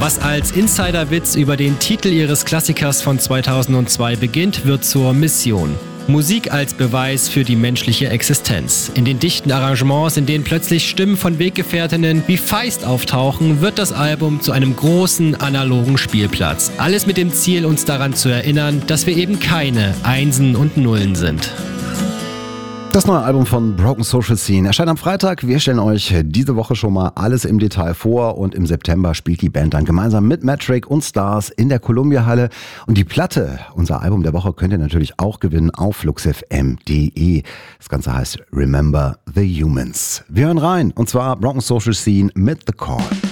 Was als Insiderwitz über den Titel ihres Klassikers von 2002 beginnt, wird zur Mission. Musik als Beweis für die menschliche Existenz. In den dichten Arrangements, in denen plötzlich Stimmen von Weggefährtinnen wie Feist auftauchen, wird das Album zu einem großen analogen Spielplatz. Alles mit dem Ziel, uns daran zu erinnern, dass wir eben keine Einsen und Nullen sind. Das neue Album von Broken Social Scene erscheint am Freitag. Wir stellen euch diese Woche schon mal alles im Detail vor und im September spielt die Band dann gemeinsam mit Metric und Stars in der Columbia Halle. Und die Platte, unser Album der Woche, könnt ihr natürlich auch gewinnen auf fluxfm.de. Das Ganze heißt Remember the Humans. Wir hören rein und zwar Broken Social Scene mit The Call.